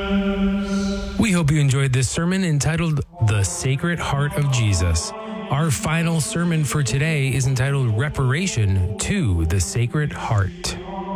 We hope you enjoyed this sermon entitled The Sacred Heart of Jesus. Our final sermon for today is entitled Reparation to the Sacred Heart.